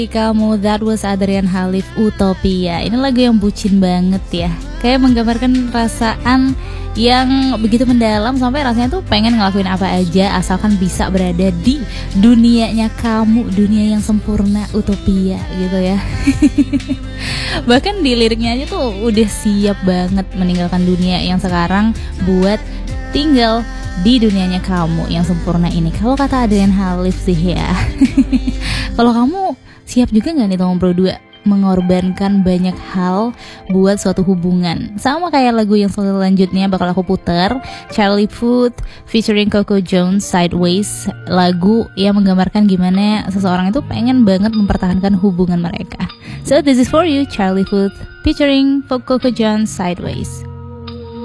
Kamu, that was Adrian Halif, Utopia. Ini lagu yang bucin banget ya. Kayak menggambarkan perasaan yang begitu mendalam sampai rasanya tuh pengen ngelakuin apa aja asalkan bisa berada di dunianya kamu, dunia yang sempurna, utopia gitu ya. Bahkan di liriknya aja tuh udah siap banget meninggalkan dunia yang sekarang buat tinggal di dunianya kamu yang sempurna ini. Kalau kata Adrian Halif sih ya. Kalau kamu siap juga gak nih teman berdua mengorbankan banyak hal buat suatu hubungan? Sama kayak lagu yang selanjutnya bakal aku puter, Charlie Puth featuring Coco Jones, Sideways. Lagu yang menggambarkan gimana seseorang itu pengen banget mempertahankan hubungan mereka. So this is for you, Charlie Puth featuring Coco Jones, Sideways.